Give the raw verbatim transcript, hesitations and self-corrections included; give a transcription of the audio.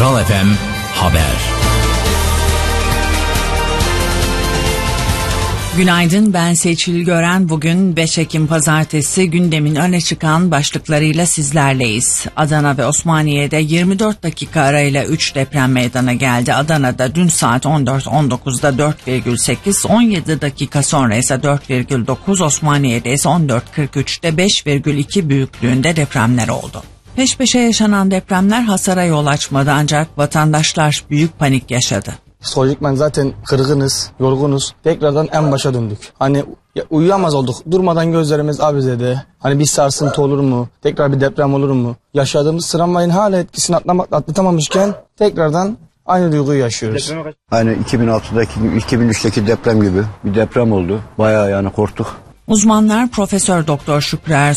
Kral F M Haber. Günaydın, ben Seçil Gören. Bugün beş Ekim Pazartesi, gündemin öne çıkan başlıklarıyla sizlerleyiz. Adana ve Osmaniye'de yirmi dört dakika arayla üç deprem meydana geldi. Adana'da dün saat on dört on dokuzda dört virgül sekiz, on yedi dakika sonra ise dört virgül dokuz, Osmaniye'de ise on dört kırk üçte beş virgül iki büyüklüğünde depremler oldu. Peş peşe yaşanan depremler hasara yol açmadı, ancak vatandaşlar büyük panik yaşadı. Psikolojikmen zaten kırgınız, yorgunuz. Tekrardan en başa döndük. Hani uyuyamaz olduk. Durmadan gözlerimiz abizede. Hani bir sarsıntı olur mu? Tekrar bir deprem olur mu? Yaşadığımız travmanın hala etkisini atlamak, atlatamamışken tekrardan aynı duyguyu yaşıyoruz. Hani iki bin altıdaki, iki bin üçteki deprem gibi bir deprem oldu. Bayağı yani korktuk. Uzmanlar Profesör Doktor Şükrü